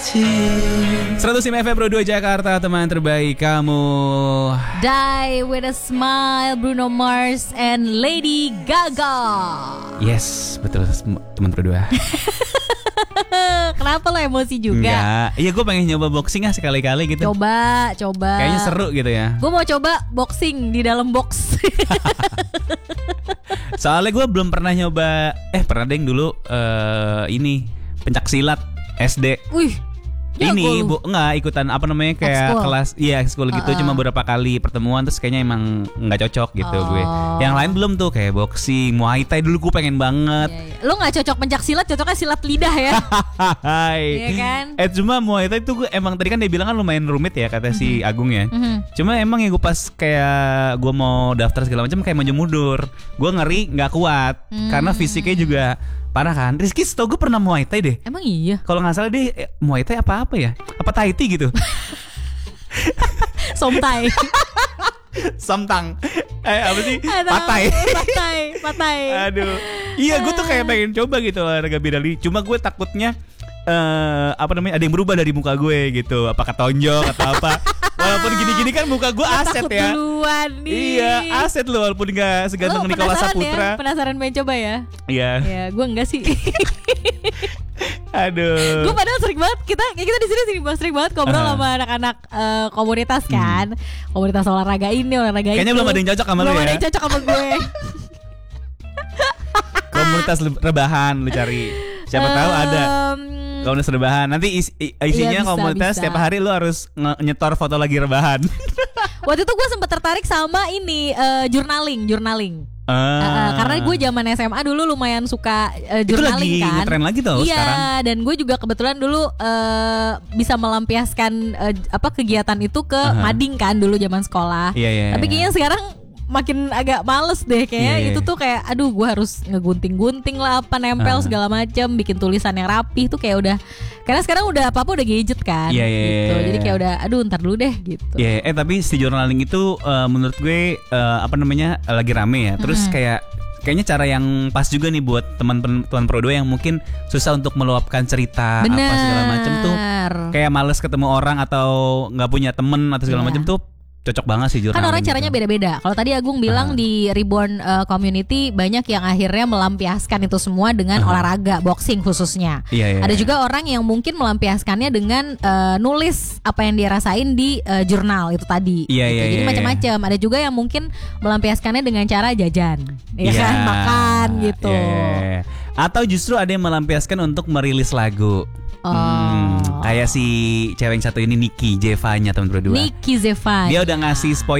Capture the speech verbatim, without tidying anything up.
seratus lima F M Pro dua Jakarta, teman terbaik kamu. Die with a Smile, Bruno Mars and Lady Gaga. Yes, betul teman Pro dua. Kenapa lo emosi juga? Enggak, iya gue pengen nyoba boxing ah sekali-kali gitu. Coba, coba. Kayaknya seru gitu ya. Gue mau coba boxing di dalam box. Soalnya gue belum pernah nyoba. Eh pernah deh dulu uh, ini pencak silat S D. Wih. Ya, ini bu nggak ikutan apa namanya kayak Ekskul. kelas iya ekskul gitu, Uh-uh. cuma beberapa kali pertemuan terus kayaknya emang nggak cocok gitu Oh. gue. Yang lain belum tuh kayak boxing, muay thai dulu gue pengen banget. Iya, iya. Lo nggak cocok pencak silat, cocoknya silat lidah ya. Hai. Iya kan? Eh cuma muay thai tuh gue emang tadi kan dia bilang kan lumayan rumit ya kata si Agung ya. Mhm. Cuma emang ya gue pas kayak gue mau daftar segala macam kayak maju mundur, gue ngeri nggak kuat Hmm. karena fisiknya juga parah kan. Rizky setau gue pernah muay thai deh. Emang iya? Kalau nggak salah deh eh, muay thai apa apa ya? Apa Thai tea gitu? Somtai. Samtang. Eh apa sih? Aduh, Patai. Patai, patai. Aduh. Iya gue tuh kayak pengen coba gitu olahraga bela diri. Cuma gue takutnya eh apa namanya ada yang berubah dari muka gue gitu. Apakah tonjok atau apa? Walaupun gini-gini kan muka gue aset Takut ya. duluan nih. Iya aset loh walaupun gak seganteng Lo Nicholas penasaran Saputra. ya? Penasaran pengen coba ya? Iya. Ya, gue enggak sih. Aduh. Gue padahal sering banget kita kita di sini sering, sering banget ngobrol Uh-huh. sama anak-anak eh, komunitas kan, komunitas olahraga ini olahraga Kayaknya itu. belum ada yang cocok sama lu Belum ya. ada yang cocok sama gue. Komunitas le- rebahan lu cari. Siapa tahu ada Em, komunitas rebahan. Nanti is- i- isinya Iya, bisa, komunitas bisa. setiap hari lu harus nge- nyetor foto lagi rebahan. Waktu itu gue sempat tertarik sama ini eh, journaling, journaling. Ah. Uh, uh, karena gue zaman S M A dulu lumayan suka uh, Itu journaling lagi kan. ngetren lagi tau Iya, sekarang. dan gue juga kebetulan dulu uh, bisa melampiaskan uh, apa kegiatan itu ke Aha. mading kan dulu zaman sekolah. Iya, iya, Tapi iya. kayaknya sekarang makin agak males deh kayaknya. Iya, iya. Itu tuh kayak aduh gue harus ngegunting-gunting lah apa nempel Aha. segala macam, bikin tulisan yang rapi tuh kayak udah, karena sekarang udah apa-apa udah gadget kan. Iya, iya, gitu. iya. Jadi kayak udah aduh ntar dulu deh gitu. Ya, eh tapi si journaling itu uh, menurut gue uh, apa namanya uh, lagi rame ya. Terus Mm-mm. kayak kayaknya cara yang pas juga nih buat teman-teman Pro dua yang mungkin susah untuk meluapkan cerita Bener. apa segala macam tuh. Kayak males ketemu orang atau nggak punya temen atau segala Iya. macam tuh cocok banget sih journaling. Kan orang caranya gitu. beda-beda. Kalau tadi Agung bilang Ah. di Reborn uh, Community banyak yang akhirnya melampiaskan itu semua dengan Ah. olahraga, boxing khususnya. Iya, iya. Ada juga orang yang mungkin melampiaskannya dengan uh, nulis apa yang dia rasain di uh, jurnal itu tadi. Iya, gitu. iya, Jadi iya, macam-macam. Ada juga yang mungkin melampiaskannya dengan cara jajan, ya kan, makan gitu. Iya, iya, iya. Atau justru ada yang melampiaskan untuk merilis lagu. Oh. Hmm, kayak si cewek yang satu ini Niki Zevanya teman Pro dua. Niki Zevanya. Dia udah ngasih spoiler